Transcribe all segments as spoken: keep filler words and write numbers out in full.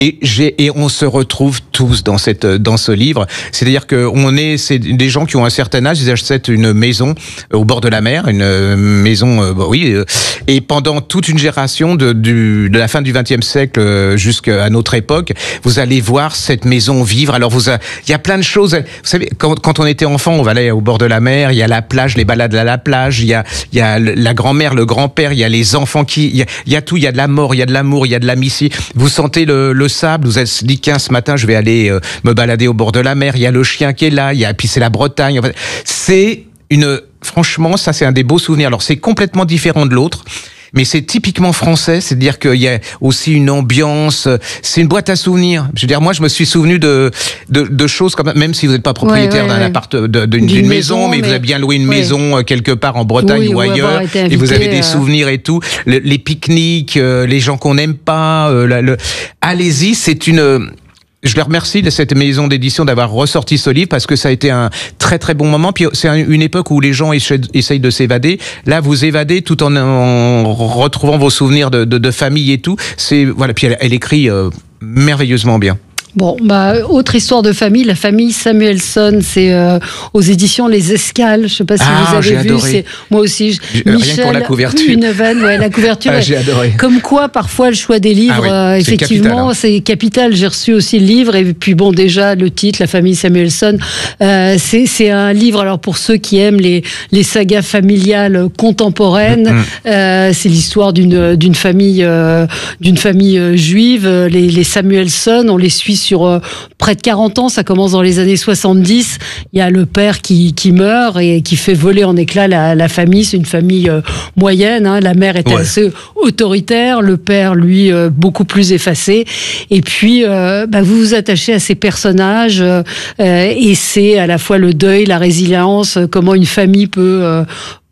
Et, j'ai, et on se retrouve tous dans, cette, dans ce livre. C'est-à-dire qu'on est, c'est des gens qui ont un certain âge, ils achètent une maison au bord de la mer, une maison, euh, bah oui, euh, et pendant toute une génération de, du, de la fin du vingtième siècle jusqu'à notre époque, vous allez voir cette maison vivre. Alors, vous, il y a plein de choses. Vous savez, quand, quand on était enfant, on va aller au bord de la mer, il y a la plage, les balades à la plage, il y a, il y a la grand-mère, le grand-père, il y a les enfants qui, il y a, il y a tout, il y a de la mort, il y a de l'amour, il y a de l'amitié. Vous sentez le, le sable, vous êtes dit, tiens, ce matin, je vais aller euh, me balader au bord de la mer, il y a le chien qui est là, il y a, puis c'est la Bretagne. Enfin, c'est une, franchement, ça, c'est un des beaux souvenirs. Alors, c'est complètement différent de l'autre. Mais c'est typiquement français, c'est-à-dire qu'il y a aussi une ambiance, c'est une boîte à souvenirs. Je veux dire, moi, je me suis souvenu de, de, de choses comme, même si vous n'êtes pas propriétaire ouais, ouais, d'un ouais. appart, de, d'une, d'une, d'une maison, maison mais, mais vous avez bien loué une ouais. maison quelque part en Bretagne oui, ou ailleurs, invité, et vous avez des euh... souvenirs et tout, le, les pique-niques, euh, les gens qu'on n'aime pas, euh, le, le... allez-y, c'est une... Je les remercie de cette maison d'édition d'avoir ressorti ce livre parce que ça a été un très très bon moment. Puis c'est une époque où les gens essayent de s'évader. Là, vous évadez tout en, en retrouvant vos souvenirs de, de, de famille et tout. C'est voilà. Puis elle, elle écrit euh, merveilleusement bien. Bon, bah, autre histoire de famille, la famille Samuelson, c'est euh, aux éditions Les Escales. Je sais pas si ah, vous avez j'ai vu. Adoré. C'est moi aussi. Je, Michel, rien pour la couverture. Une veine, ouais, la couverture. ah, j'ai adoré. Comme quoi, parfois, le choix des livres, ah oui, euh, c'est effectivement, capital, hein. c'est capital. J'ai reçu aussi le livre et puis bon, déjà le titre, la famille Samuelson, euh, c'est c'est un livre. Alors pour ceux qui aiment les les sagas familiales contemporaines, mm-hmm. euh, c'est l'histoire d'une d'une famille euh, d'une famille euh, juive. Les les Samuelson, on les suit sur euh, près de quarante ans, ça commence dans les années soixante-dix. Il y a le père qui, qui meurt et qui fait voler en éclats la, la famille. C'est une famille euh, moyenne. Hein. La mère est ouais. assez autoritaire, le père, lui, euh, beaucoup plus effacé. Et puis, euh, bah, vous vous attachez à ces personnages euh, et c'est à la fois le deuil, la résilience, comment une famille peut... Euh,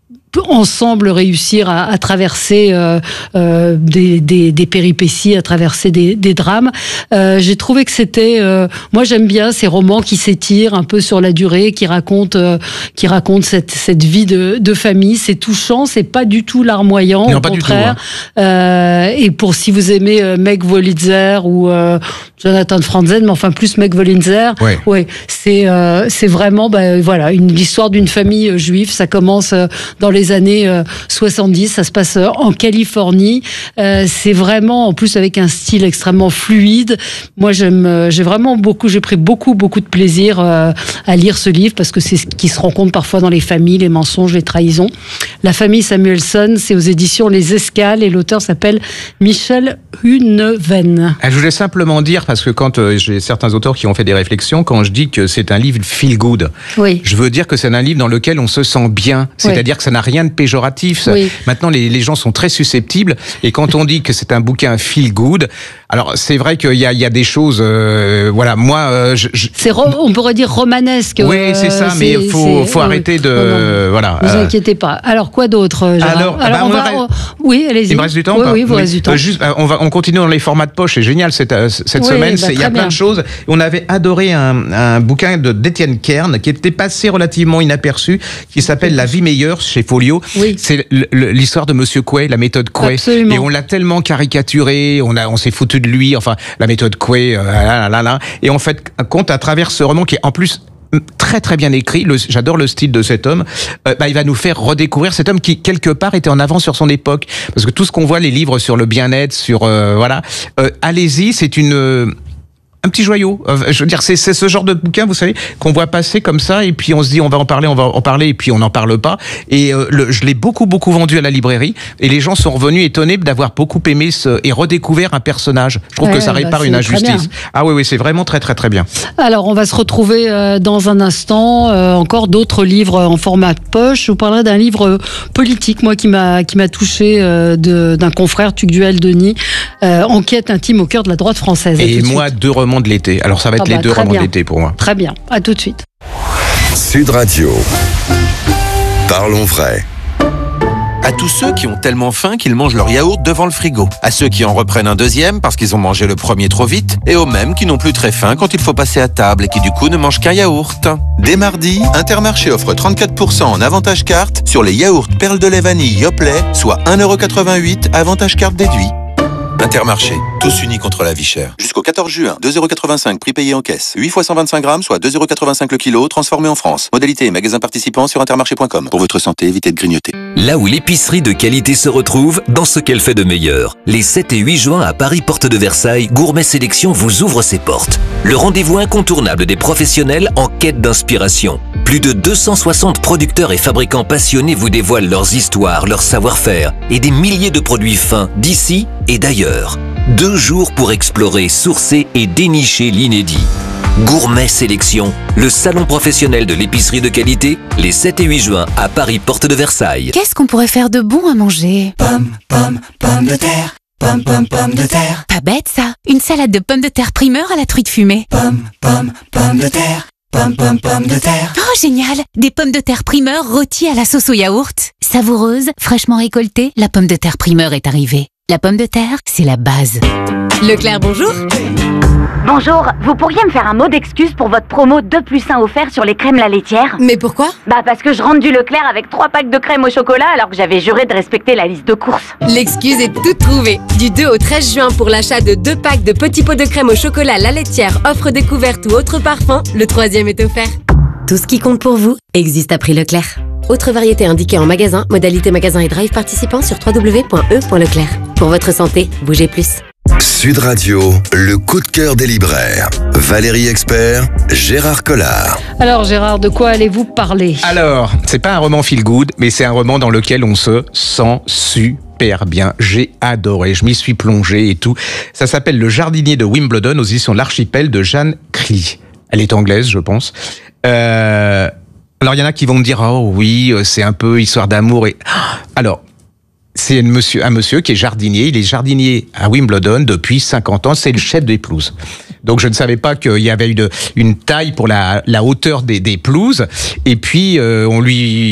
ensemble réussir à, à traverser euh, euh, des, des, des péripéties, à traverser des, des drames. Euh, j'ai trouvé que c'était... Euh, moi, j'aime bien ces romans qui s'étirent un peu sur la durée, qui racontent, euh, qui racontent cette, cette vie de, de famille. C'est touchant, c'est pas du tout larmoyant, non, au pas contraire. Du tout, hein. euh, et pour si vous aimez euh, Meg Wolitzer ou euh, Jonathan Franzen, mais enfin plus Meg Wolitzer, ouais. ouais, c'est, euh, c'est vraiment bah, voilà, une, l'histoire d'une famille euh, juive. Ça commence euh, dans les les années euh, soixante-dix, ça se passe euh, en Californie. Euh, c'est vraiment, en plus, avec un style extrêmement fluide. Moi, j'aime, euh, j'ai vraiment beaucoup, j'ai pris beaucoup, beaucoup de plaisir euh, à lire ce livre parce que c'est ce qui se rencontre parfois dans les familles, les mensonges, les trahisons. La famille Samuelson, c'est aux éditions Les Escales et l'auteur s'appelle Michel Huneven. Je voulais simplement dire, parce que quand euh, j'ai certains auteurs qui ont fait des réflexions, quand je dis que c'est un livre feel good, oui. je veux dire que c'est un livre dans lequel on se sent bien. C'est-à-dire oui. que ça n'a rien de péjoratif. Ça. Oui. Maintenant, les, les gens sont très susceptibles. Et quand on dit que c'est un bouquin feel good, alors c'est vrai qu'il y a, il y a des choses. Euh, voilà, moi, euh, je, je... c'est ro- on pourrait dire romanesque. Oui, c'est ça. Euh, mais il faut, faut arrêter de. Non, non, voilà. Ne vous inquiétez pas. Alors quoi d'autre, Gérard? Alors, alors bah, on va. Reste... Oui, allez-y. Il me reste du temps. Oui, oui, vous oui. reste du temps. Euh, juste, on va, on continue dans les formats de poche. C'est génial cette cette oui, semaine. Bah, il y a plein bien. de choses. On avait adoré un, un bouquin de d'Étienne Kern qui était passé relativement inaperçu, qui s'appelle La vie meilleure chez Folio. Oui. C'est l'histoire de Monsieur Coué, la méthode Coué. Absolument. Et on l'a tellement caricaturé, on a, on s'est foutu de lui. Enfin, la méthode Coué, euh, là, là, là. Et en fait, compte à travers ce roman qui est en plus très très bien écrit, le, j'adore le style de cet homme, euh, bah, il va nous faire redécouvrir cet homme qui quelque part était en avance sur son époque, parce que tout ce qu'on voit, les livres sur le bien-être, sur euh, voilà, euh, allez-y, c'est une euh, un petit joyau. Euh, je veux dire, c'est, c'est ce genre de bouquin, vous savez, qu'on voit passer comme ça, et puis on se dit, on va en parler, on va en parler, et puis on n'en parle pas. Et euh, le, je l'ai beaucoup, beaucoup vendu à la librairie, et les gens sont revenus étonnés d'avoir beaucoup aimé ce, et redécouvert un personnage. Je trouve ouais, que ça répare bah, une injustice. Ah oui, oui, c'est vraiment très, très, très bien. Alors, on va se retrouver euh, dans un instant, euh, encore d'autres livres en format de poche. Je vous parlerai d'un livre politique, moi, qui m'a, qui m'a touché euh, de, d'un confrère, Tugdual Denis, euh, Enquête intime au cœur de la droite française. Et moi, deux romans de l'été. Alors ça va être ah bah, les deux romans de l'été pour moi. Très bien. À tout de suite. Sud Radio. Parlons vrai. À tous ceux qui ont tellement faim qu'ils mangent leur yaourt devant le frigo. À ceux qui en reprennent un deuxième parce qu'ils ont mangé le premier trop vite. Et aux mêmes qui n'ont plus très faim quand il faut passer à table et qui du coup ne mangent qu'un yaourt. Dès mardi, Intermarché offre trente-quatre pour cent en avantage carte sur les yaourts perles de lait vanille Yoplait, soit un euro quatre-vingt-huit avantage carte déduit. Intermarché, tous unis contre la vie chère. Jusqu'au quatorze juin, deux euros quatre-vingt-cinq prix payé en caisse. huit fois cent vingt-cinq grammes, soit deux euros quatre-vingt-cinq le kilo, transformé en France. Modalité et magasin participant sur intermarché point com. Pour votre santé, évitez de grignoter. Là où l'épicerie de qualité se retrouve, dans ce qu'elle fait de meilleur. Les sept et huit juin à Paris, porte de Versailles, Gourmet Sélection vous ouvre ses portes. Le rendez-vous incontournable des professionnels en quête d'inspiration. Plus de deux cent soixante producteurs et fabricants passionnés vous dévoilent leurs histoires, leur savoir-faire et des milliers de produits fins d'ici et d'ailleurs. Deux jours pour explorer, sourcer et dénicher l'inédit. Gourmet Sélection, le salon professionnel de l'épicerie de qualité, les sept et huit juin à Paris, porte de Versailles. Qu'est-ce qu'on pourrait faire de bon à manger? Pommes, pommes, pommes de terre. Pommes, pommes, pommes de terre. Pas bête ça. Une salade de pommes de terre primeur à la truite fumée. Pommes, pommes, pommes de terre. Pommes, pommes, pommes de terre. Oh génial! Des pommes de terre primeur rôties à la sauce au yaourt. Savoureuse, fraîchement récoltée, la pomme de terre primeur est arrivée. La pomme de terre, c'est la base. Leclerc, bonjour. Bonjour, vous pourriez me faire un mot d'excuse pour votre promo deux plus un offert sur les crèmes La Laitière? Mais pourquoi? Bah parce que je rentre du Leclerc avec trois packs de crème au chocolat alors que j'avais juré de respecter la liste de courses. L'excuse est toute trouvée. Du deux au treize juin pour l'achat de deux packs de petits pots de crème au chocolat La Laitière, offre découverte ou autre parfum, le troisième est offert. Tout ce qui compte pour vous existe à prix Leclerc. Autre variété indiquée en magasin, modalité magasin et drive participant sur w w w point e point leclerc. Pour votre santé, bougez plus. Sud Radio, le coup de cœur des libraires. Valérie Expert, Gérard Collard. Alors Gérard, de quoi allez-vous parler? Alors, c'est pas un roman feel good, mais c'est un roman dans lequel on se sent super bien. J'ai adoré, je m'y suis plongé et tout. Ça s'appelle Le jardinier de Wimbledon aux éditions de l'Archipel de Jeanne Crilly. Elle est anglaise, je pense. Euh... Alors, il y en a qui vont me dire, oh oui, c'est un peu histoire d'amour. Et alors, c'est un monsieur, un monsieur qui est jardinier. Il est jardinier à Wimbledon depuis cinquante ans. C'est le chef des pelouses. Donc, je ne savais pas qu'il y avait une, une taille pour la, la hauteur des, des pelouses. Et puis, euh, on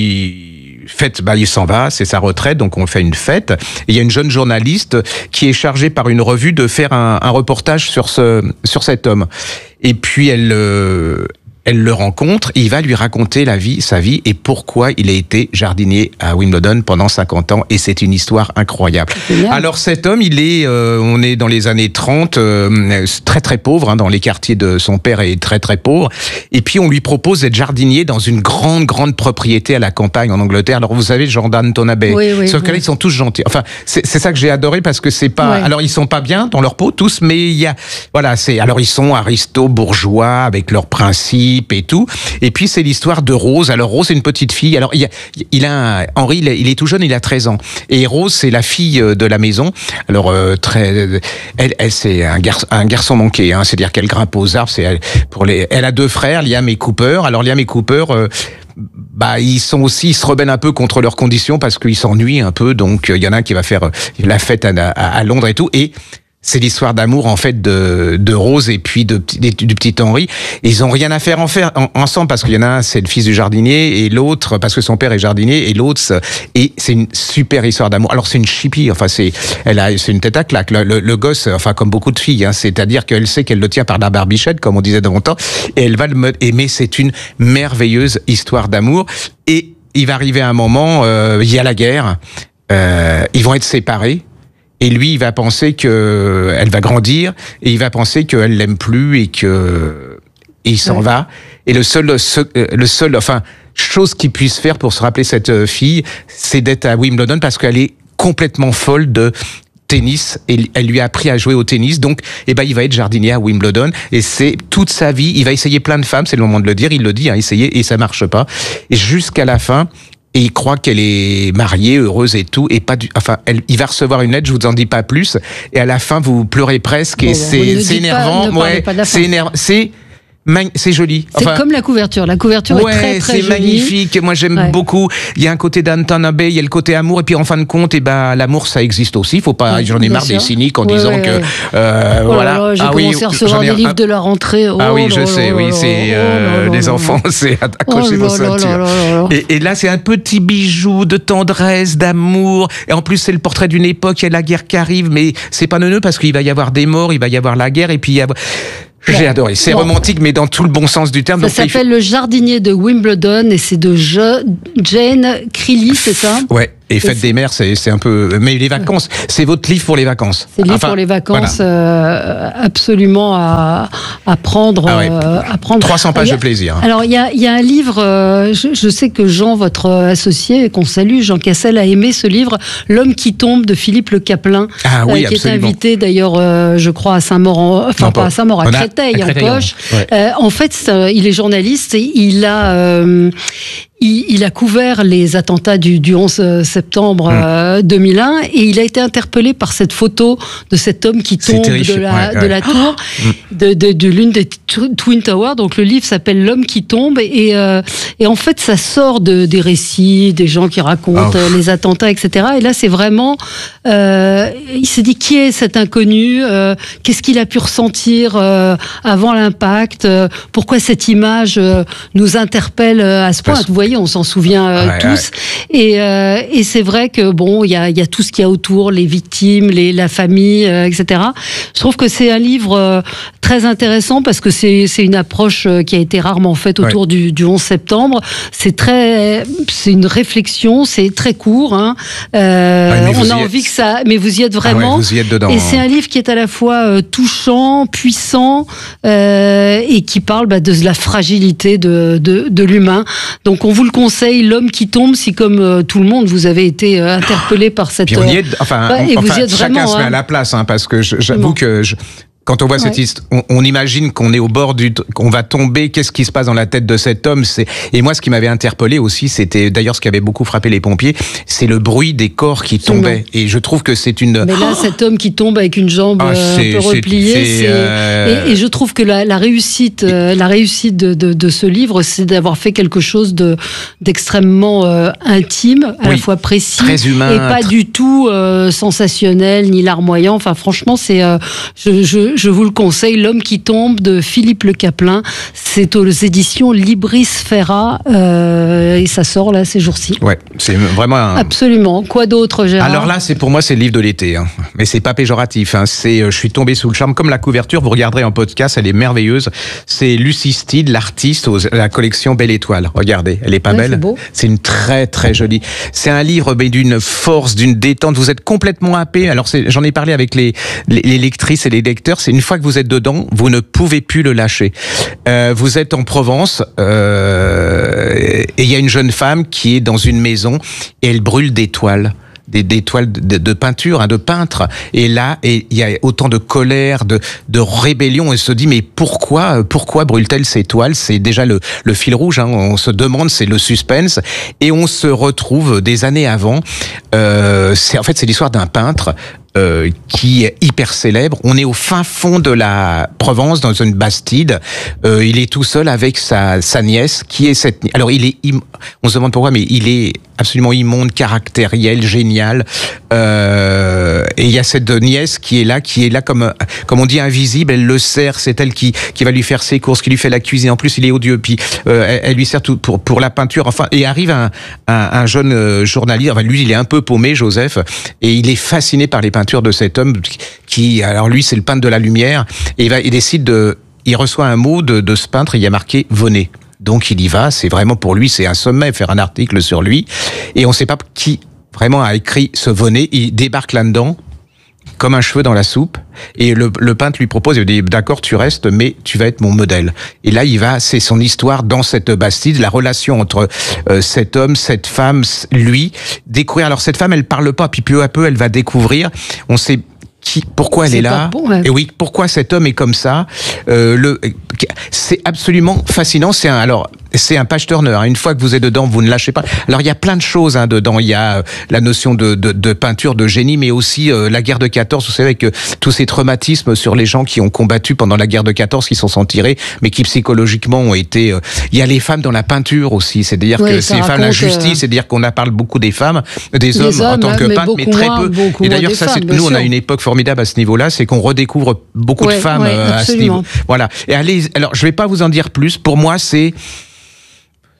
lui... fête, bah, il s'en va, c'est sa retraite, donc on fait une fête. Et il y a une jeune journaliste qui est chargée par une revue de faire un, un reportage sur ce, sur cet homme. Et puis elle, euh, elle le rencontre, et il va lui raconter la vie, sa vie et pourquoi il a été jardinier à Wimbledon pendant cinquante ans. Et c'est une histoire incroyable. Alors cet homme, il est, euh, on est dans les années trente, euh, très très pauvre, hein, dans les quartiers de son père est très très pauvre. Et puis on lui propose d'être jardinier dans une grande grande propriété à la campagne en Angleterre. Alors vous savez, genre Downton Abbey. Oui, oui, Sauf que là, ils sont tous gentils. Enfin, c'est, c'est ça que j'ai adoré parce que c'est pas. Ouais. Alors ils sont pas bien dans leur peau tous, mais il y a, voilà, c'est. Alors ils sont aristos, bourgeois avec leurs principes et tout. Et puis c'est l'histoire de Rose. Alors Rose, c'est une petite fille. Alors il, y a, il a un, Henri, il est, il est tout jeune, il a treize ans. Et Rose, c'est la fille de la maison. Alors euh, très, elle, elle c'est un garçon, un garçon manqué. Hein, c'est-à-dire qu'elle grimpe aux arbres. C'est pour les. Elle a deux frères, Liam et Cooper. Alors Liam et Cooper. Euh, Bah, ils sont aussi, ils se rebellent un peu contre leurs conditions parce qu'ils s'ennuient un peu. Donc, il y en a un qui va faire la fête à, à, à Londres et tout. Et c'est l'histoire d'amour, en fait, de, de Rose et puis de, de, du petit Henri. Ils ont rien à faire en faire en, ensemble parce qu'il y en a un, c'est le fils du jardinier et l'autre, parce que son père est jardinier et l'autre, et c'est une super histoire d'amour. Alors, c'est une chippie. Enfin, c'est, elle a, c'est une tête à claque. Le, le, le gosse, enfin, comme beaucoup de filles, hein, c'est-à-dire qu'elle sait qu'elle le tient par la barbichette, comme on disait dans longtemps, et elle va le aimer. C'est une merveilleuse histoire d'amour. Et il va arriver un moment, euh, il y a la guerre, euh, ils vont être séparés. Et lui, il va penser que elle va grandir, et il va penser qu'elle l'aime plus et que et il s'en ouais. va. Et le seul, le seul, enfin, chose qu'il puisse faire pour se rappeler cette fille, c'est d'être à Wimbledon parce qu'elle est complètement folle de tennis et elle lui a appris à jouer au tennis. Donc, eh ben, il va être jardinier à Wimbledon et c'est toute sa vie. Il va essayer plein de femmes, c'est le moment de le dire. Il le dit, hein, essayer et ça marche pas. Et jusqu'à la fin. Et il croit qu'elle est mariée, heureuse et tout, et pas du. Enfin, elle, il va recevoir une lettre, je vous en dis pas plus. Et à la fin, vous pleurez presque, et bon, c'est, c'est énervant. Pas, ouais, c'est énervant. C'est. C'est joli. Enfin, c'est comme la couverture. La couverture ouais, est très très c'est jolie. C'est magnifique. Moi j'aime ouais. beaucoup. Il y a un côté Downton Abbey, il y a le côté amour, et puis en fin de compte, et ben l'amour ça existe aussi. Faut pas. Ouais, j'en ai marre sûr. des cyniques en ouais, disant ouais, que ouais. Euh, oh voilà. Là, j'ai ah commencé oui, à recevoir des livres de la rentrée. Oh ah oui, je là sais. là oui, là c'est euh, les enfants, c'est accrocher oh vos ceintures. Et, et là, c'est un petit bijou de tendresse, d'amour. Et en plus, c'est le portrait d'une époque. Il y a la guerre qui arrive, mais c'est pas neuneux parce qu'il va y avoir des morts, il va y avoir la guerre, et puis il y a. J'ai bon. adoré. C'est bon. romantique, mais dans tout le bon sens du terme. Ça donc s'appelle il... Le jardinier de Wimbledon et c'est de Je... Jane Crilly, c'est ça ? Ouais. Et Fête des mères, c'est, c'est un peu... Mais les vacances, c'est votre livre pour les vacances. C'est le livre enfin, pour les vacances, voilà. euh, absolument à, à prendre. Ah ouais. euh, à prendre. trois cents pages a, de plaisir. Alors, il y a, y a un livre, euh, je, je sais que Jean, votre associé, qu'on salue, Jean Cassel, a aimé ce livre, L'homme qui tombe, de Philippe Le Caplin, ah, oui, euh, qui absolument. est invité d'ailleurs, euh, je crois, à Saint-Maur, en, enfin non, pas à Saint-Maur, à Créteil, en poche. Ouais. Euh, en fait, ça, il est journaliste et il a... Euh, Il, il a couvert les attentats du, du onze septembre euh, deux mille un et il a été interpellé par cette photo de cet homme qui tombe de la, ouais, ouais. de la tour, de, de, de l'une des Twin Towers. Donc le livre s'appelle L'homme qui tombe et, euh, et en fait ça sort de, des récits, des gens qui racontent oh. les attentats, et cetera. Et là c'est vraiment, euh, il s'est dit qui est cet inconnu, euh, qu'est-ce qu'il a pu ressentir euh, avant l'impact, euh, pourquoi cette image euh, nous interpelle à ce point. Vous voyez, on s'en souvient euh, ouais, tous. Ouais. Et, euh, et c'est vrai que bon, il y a, y a tout ce qu'il y a autour, les victimes, les, la famille, euh, et cetera. Je trouve que c'est un livre euh, très intéressant parce que c'est, c'est une approche euh, qui a été rarement faite autour ouais. du, du onze septembre. C'est très, c'est une réflexion, c'est très court. Hein. Euh, ouais, on a envie que ça, mais vous y êtes vraiment. Ah ouais, vous y êtes dedans. Et c'est un livre qui est à la fois euh, touchant, puissant euh, et qui parle bah, de la fragilité de, de, de l'humain. Donc on vous le conseille, L'homme qui tombe, si comme euh, tout le monde vous avez été euh, interpellé par cette... Puis on y est, enfin, ouais, on, et enfin vous y êtes chacun vraiment, se met hein. à la place, hein, parce que je, j'avoue que... Je... Quand on voit cette ouais. histoire, on, on imagine qu'on est au bord du, qu'on va tomber. Qu'est-ce qui se passe dans la tête de cet homme? C'est, et moi, ce qui m'avait interpellé aussi, c'était d'ailleurs ce qui avait beaucoup frappé les pompiers, c'est le bruit des corps qui tombaient. Et je trouve que c'est une. Mais là, oh cet homme qui tombe avec une jambe ah, un peu repliée, c'est. c'est euh... et, et je trouve que la, la réussite, euh, la réussite de, de, de ce livre, c'est d'avoir fait quelque chose de d'extrêmement euh, intime, à oui, la fois précis, très humain, et pas tr... du tout euh, sensationnel ni larmoyant. Enfin, franchement, c'est. Euh, je, je Je vous le conseille, L'homme qui tombe de Philippe Le Caplin. C'est aux éditions Libris Ferra euh, et ça sort là ces jours-ci. Ouais, c'est vraiment. Un... Absolument. Quoi d'autre, Gérard? Alors là, c'est pour moi, c'est le livre de l'été, hein. Mais c'est pas péjoratif. Hein. C'est, je suis tombé sous le charme, comme la couverture. Vous regarderez en podcast, elle est merveilleuse. C'est Lucie Steed, l'artiste, aux, la collection Belle Étoile. Regardez, elle est pas ouais, belle. C'est beau. C'est une très très jolie. C'est un livre mais d'une force, d'une détente. Vous êtes complètement happé. Alors c'est, j'en ai parlé avec les, les, les lectrices et les lecteurs. C'est une fois que vous êtes dedans, vous ne pouvez plus le lâcher. Euh, vous êtes en Provence euh, et il y a une jeune femme qui est dans une maison et elle brûle des toiles. Des, des toiles de, de peinture, hein, de peintre. Et là, et il y a autant de colère, de, de rébellion. Elle se dit, mais pourquoi, pourquoi brûle-t-elle ces toiles? C'est déjà le, le fil rouge. Hein, on se demande, c'est le suspense. Et on se retrouve des années avant. Euh, c'est en fait, c'est l'histoire d'un peintre. Euh, qui est hyper célèbre. On est au fin fond de la Provence, dans une bastide. Euh, il est tout seul avec sa, sa nièce, qui est cette... Alors, il est... Im... On se demande pourquoi, mais il est absolument immonde, caractériel, génial. Euh, et il y a cette nièce qui est là, qui est là comme, comme on dit, invisible. Elle le sert, c'est elle qui, qui va lui faire ses courses, qui lui fait la cuisine. En plus, il est odieux. Puis, euh, elle, elle lui sert tout pour, pour la peinture. Enfin, et arrive un, un, un jeune journaliste. Enfin, lui, il est un peu paumé, Joseph, et il est fasciné par les peintures de cet homme qui, alors lui, c'est le peintre de la lumière, et il, va, il décide de, il reçoit un mot de, de ce peintre, il y a marqué Venet. Donc il y va, c'est vraiment pour lui, c'est un sommet, faire un article sur lui, et on ne sait pas qui vraiment a écrit ce Venet. Il débarque là-dedans comme un cheveu dans la soupe, et le, le peintre lui propose, il dit d'accord, tu restes, mais tu vas être mon modèle. Et là, il va, c'est son histoire dans cette bastide, la relation entre euh, cet homme, cette femme, lui, découvrir. Alors cette femme, elle parle pas, puis peu à peu, elle va découvrir. On sait qui, pourquoi elle c'est est là. Bon, ouais. Et oui, pourquoi cet homme est comme ça. Euh, le, c'est absolument fascinant. C'est un, alors. C'est un page-turner. Hein. Une fois que vous êtes dedans, vous ne lâchez pas. Alors, il y a plein de choses hein, dedans. Il y a euh, la notion de, de, de peinture, de génie, mais aussi euh, la guerre de quatorze. Vous savez que tous ces traumatismes sur les gens qui ont combattu pendant la guerre de quatorze, qui s'en sont tirés, mais qui psychologiquement ont été... Euh... Il y a les femmes dans la peinture aussi. C'est-à-dire oui, que c'est les femmes, la justice, euh... c'est-à-dire qu'on a parle beaucoup des femmes, des hommes, hommes en tant que mais peintres, mais très moins, peu. Et d'ailleurs, ça, femmes, c'est, nous, sûr. on a une époque formidable à ce niveau-là, c'est qu'on redécouvre beaucoup ouais, de femmes ouais, euh, à ce niveau. Voilà. Et allez, alors, je vais pas vous en dire plus. Pour moi, c'est...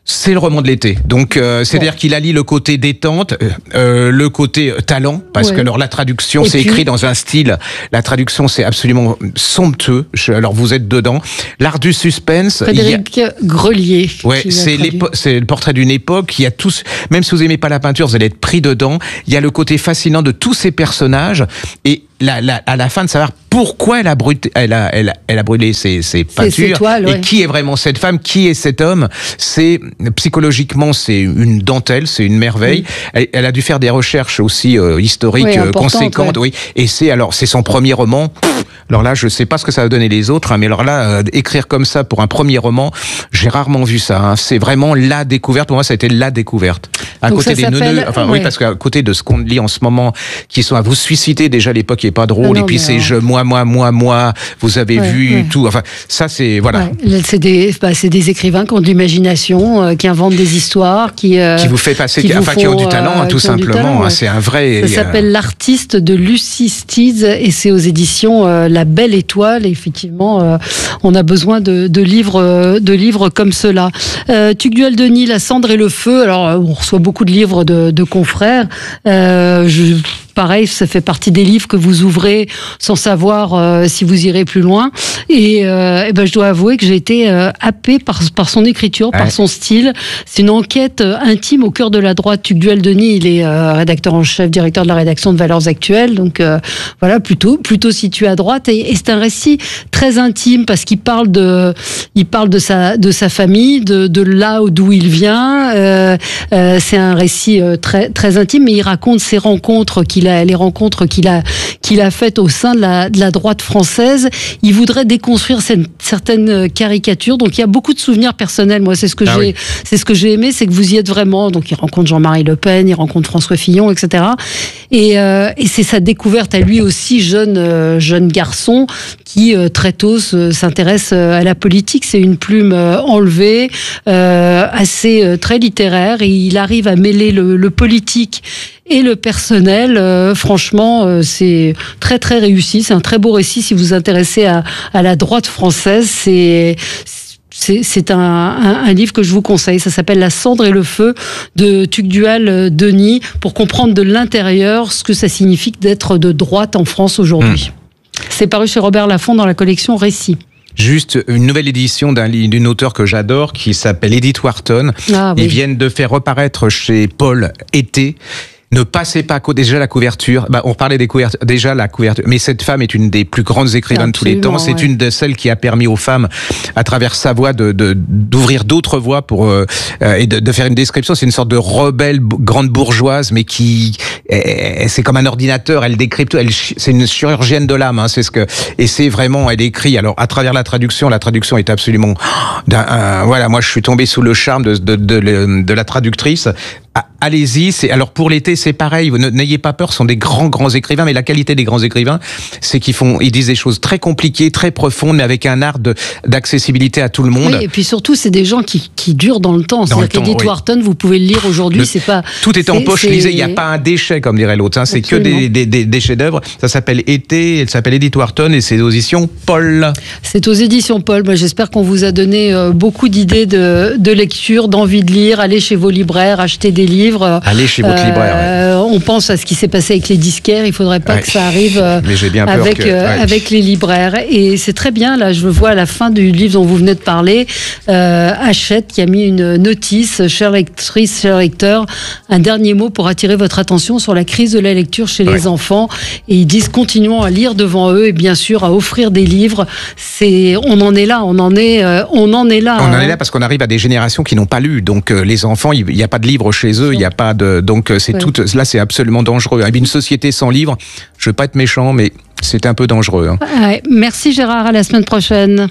C'est le roman de l'été. Donc, euh, c'est-à-dire bon. qu'il allie le côté détente, euh, le côté talent, parce ouais. que alors la traduction, et c'est puis... écrit dans un style. La traduction, c'est absolument somptueux. Je, alors, vous êtes dedans. L'art du suspense. Frédéric a... Grelier. Ouais, c'est, c'est le portrait d'une époque. Il y a tous, même si vous aimez pas la peinture, vous allez être pris dedans. Il y a le côté fascinant de tous ces personnages et La, la, à la fin de savoir pourquoi elle a brûlé, elle a, elle a, elle a brûlé ses, ses peintures toiles, ouais. et qui est vraiment cette femme, qui est cet homme. C'est psychologiquement c'est une dentelle, c'est une merveille. Mm. Elle, elle a dû faire des recherches aussi euh, historiques oui, euh, conséquentes, ouais. oui. Et c'est alors c'est son premier roman. Alors là, je sais pas ce que ça va donner les autres, hein, mais alors là, euh, écrire comme ça pour un premier roman, j'ai rarement vu ça. Hein. C'est vraiment la découverte. Pour moi, ça a été la découverte. À Donc côté des neuneux, enfin ouais. oui, parce qu'à côté de ce qu'on lit en ce moment, qui sont à vous suicider déjà à l'époque. Pas drôle ah non, et puis c'est alors... je moi moi moi moi vous avez ouais, vu ouais. tout enfin ça c'est voilà ouais. c'est des bah, c'est des écrivains qui ont de l'imagination euh, qui inventent des histoires qui euh, qui vous fait passer qui, qui enfin font, qui ont du talent euh, hein, tout simplement talent, ouais. c'est un vrai ça s'appelle euh... L'artiste de Lucie Steeds et c'est aux éditions euh, La Belle Étoile et effectivement euh, on a besoin de, de livres de livres comme cela. euh, Tugdual-Denis, La Cendre et le Feu. Alors on reçoit beaucoup de livres de, de confrères. euh, je Pareil, ça fait partie des livres que vous ouvrez sans savoir euh, si vous irez plus loin. Et, euh, et ben, je dois avouer que j'ai été euh, happée par, par son écriture, ouais. par son style. C'est une enquête euh, intime au cœur de la droite. Tugdual-Denis, il est euh, rédacteur en chef, directeur de la rédaction de Valeurs Actuelles. Donc euh, voilà, plutôt plutôt situé à droite. Et, et c'est un récit très intime parce qu'il parle de, il parle de sa de sa famille, de, de là d'où il vient. Euh, euh, c'est un récit euh, très très intime, mais il raconte ses rencontres qu'il les rencontres qu'il a qu'il a faites au sein de la de la droite française. Il voudrait déconstruire cette, certaines caricatures. Donc il y a beaucoup de souvenirs personnels. Moi, c'est ce que ah j'ai oui. c'est ce que j'ai aimé, c'est que vous y êtes vraiment. Donc il rencontre Jean-Marie Le Pen, il rencontre François Fillon, et cetera. Et, euh, et c'est sa découverte à lui aussi, jeune euh, jeune garçon, qui euh, très tôt euh, s'intéresse à la politique. C'est une plume euh, enlevée, euh, assez euh, très littéraire. Et il arrive à mêler le, le politique et le personnel. Euh, franchement, euh, c'est très très réussi. C'est un très beau récit. Si vous vous intéressez à, à la droite française, c'est C'est, c'est un, un, un livre que je vous conseille. Ça s'appelle La Cendre et le Feu de Tugdual-Denis pour comprendre de l'intérieur ce que ça signifie d'être de droite en France aujourd'hui. Mmh. C'est paru chez Robert Laffont dans la collection Récits. Juste une nouvelle édition d'un, d'une auteure que j'adore qui s'appelle Edith Wharton. Ah, oui. Ils viennent de faire reparaître chez Paul Été. Ne passez pas à côté, déjà la couverture, bah, on parlait des couvertures, déjà la couverture, mais cette femme est une des plus grandes écrivains Absolument, de tous les temps, c'est ouais. une de celles qui a permis aux femmes, à travers sa voix, de, de, d'ouvrir d'autres voies pour, euh, et de, de faire une description. C'est une sorte de rebelle, grande bourgeoise, mais qui, est, c'est comme un ordinateur, elle décrypte, elle, c'est une chirurgienne de l'âme, hein, c'est ce que, et c'est vraiment, elle écrit, alors, à travers la traduction, la traduction est absolument, d'un, un, voilà, moi je suis tombé sous le charme de, de, de, de, de la traductrice. Allez-y, c'est alors pour l'été c'est pareil, vous n'ayez pas peur, ce sont des grands grands écrivains, mais la qualité des grands écrivains, c'est qu'ils font, ils disent des choses très compliquées, très profondes, mais avec un art de, d'accessibilité à tout le monde. Oui, et puis surtout c'est des gens qui, qui durent dans le temps. Dans C'est-à-dire qu'Edith oui. Wharton, vous pouvez le lire aujourd'hui, le, c'est pas. Tout est en poche, c'est... lisez, il n'y a pas un déchet comme dirait l'autre, hein, c'est Absolument. que des, des, des, des chefs-d'œuvre. Ça s'appelle Été, elle s'appelle Edith Wharton et c'est aux éditions Paul. C'est aux éditions Paul. Moi, j'espère qu'on vous a donné euh, beaucoup d'idées de, de lecture, d'envie de lire. Allez chez vos libraires, achetez des livres. Allez chez votre libraire. Euh, ouais. On pense à ce qui s'est passé avec les disquaires. Il ne faudrait pas ouais. que ça arrive euh, Mais j'ai bien peur avec, que, euh, ouais. avec les libraires. Et c'est très bien. Là, je vois à la fin du livre dont vous venez de parler, euh, Hachette qui a mis une notice, chère lectrice, cher lecteur, un dernier mot pour attirer votre attention sur la crise de la lecture chez ouais. les enfants. Et ils disent continuons à lire devant eux et bien sûr à offrir des livres. C'est, on en est là, on en est, euh, on en est là. On hein. en est là parce qu'on arrive à des générations qui n'ont pas lu. Donc euh, les enfants, il n'y a pas de livres chez eux, il n'y a pas de, donc c'est ouais. tout. Là, c'est absolument dangereux. Une société sans livres, je veux pas être méchant, mais c'est un peu dangereux. Hein. Ouais. Merci Gérard, à la semaine prochaine.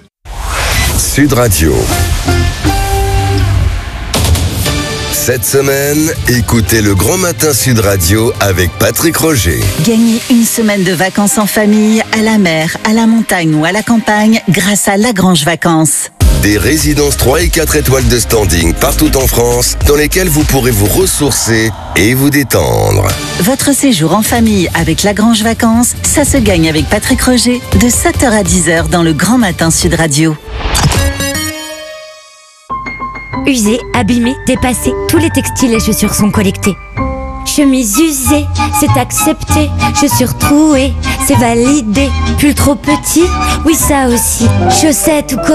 Sud Radio. Cette semaine, écoutez le Grand Matin Sud Radio avec Patrick Roger. Gagnez une semaine de vacances en famille, à la mer, à la montagne ou à la campagne grâce à Lagrange Vacances. Des résidences trois et quatre étoiles de standing partout en France dans lesquelles vous pourrez vous ressourcer et vous détendre. Votre séjour en famille avec Lagrange Vacances, ça se gagne avec Patrick Roger de sept heures à dix heures dans le Grand Matin Sud Radio. usés, abîmés, dépassés, tous les textiles et chaussures sont collectés. Chemise usée, c'est accepté. Chaussures trouées, c'est validé. Pull trop petit, oui ça aussi. Chaussettes ou